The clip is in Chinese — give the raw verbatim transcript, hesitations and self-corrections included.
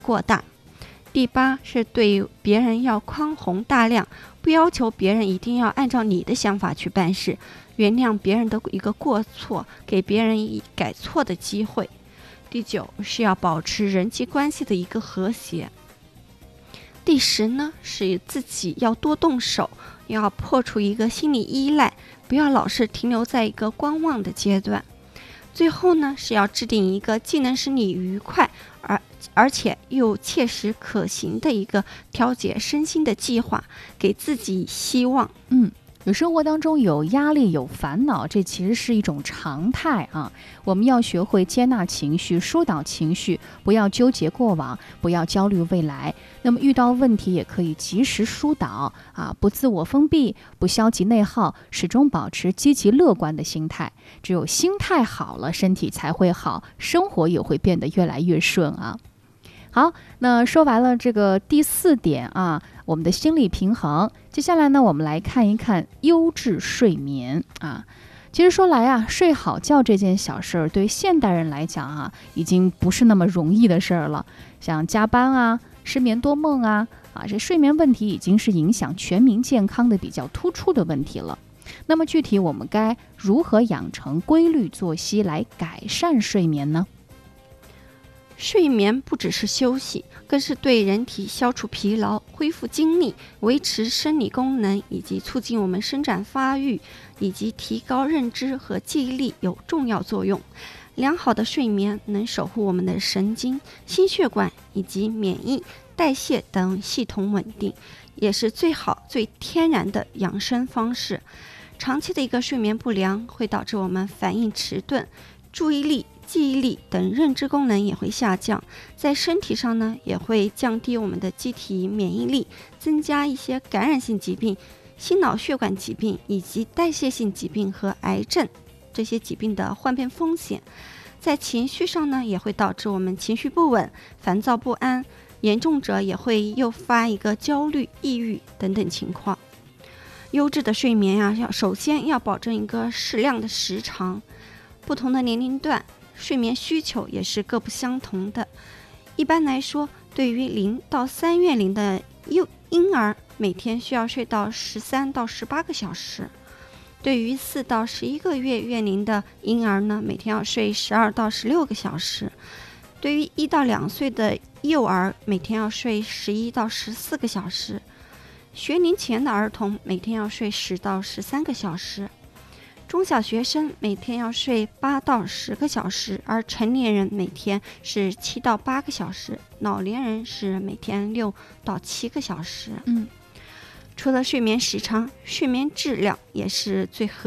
过大。第八是对别人要宽宏大量，不要求别人一定要按照你的想法去办事，原谅别人的一个过错，给别人以改错的机会。第九是要保持人际关系的一个和谐。第十呢，是自己要多动手，要破除一个心理依赖，不要老是停留在一个观望的阶段。最后呢，是要制定一个既能使你愉快，而而且又切实可行的一个调节身心的计划，给自己希望。 嗯，有生活当中有压力有烦恼，这其实是一种常态啊。我们要学会接纳情绪，疏导情绪，不要纠结过往，不要焦虑未来。那么遇到问题也可以及时疏导啊，不自我封闭，不消极内耗，始终保持积极乐观的心态。只有心态好了，身体才会好，生活也会变得越来越顺啊。好，那说完了这个第四点啊，我们的心理平衡。接下来呢，我们来看一看优质睡眠啊。其实说来啊，睡好觉这件小事儿，对现代人来讲啊，已经不是那么容易的事儿了。像加班啊、失眠多梦啊，啊，这睡眠问题已经是影响全民健康的比较突出的问题了。那么具体我们该如何养成规律作息来改善睡眠呢？ 睡眠不只是休息，更是对人体消除疲劳、恢复精力、维持生理功能以及促进我们生长发育以及提高认知和记忆力有重要作用。良好的睡眠能守护我们的神经、心血管以及免疫、代谢等系统稳定，也是最好最天然的养生方式。长期的一个睡眠不良会导致我们反应迟钝、注意力、记忆力等认知功能也会下降，在身体上呢也会降低我们的机体免疫力，增加一些感染性疾病、心脑血管疾病以及代谢性疾病和癌症这些疾病的患病风险。在情绪上呢，也会导致我们情绪不稳、烦躁不安，严重者也会诱发一个焦虑、抑郁等等情况。优质的睡眠呀、啊，要首先要保证一个适量的时长，不同的年龄段睡眠需求也是各不相同的。一般来说，对于零到三月龄的幼婴儿，每天需要睡到十三到十八个小时；对于四到十一个月月龄的婴儿呢，每天要睡十二到十六个小时；对于一到两岁的幼儿，每天要睡十一到十四个小时；学龄前的儿童每天要睡十到十三个小时。中小学生每天要睡八到十个小时，而成年人每天是七到八个小时，老年人是每天六到七个小时。 嗯， 除了睡眠时长，睡眠质量也是最核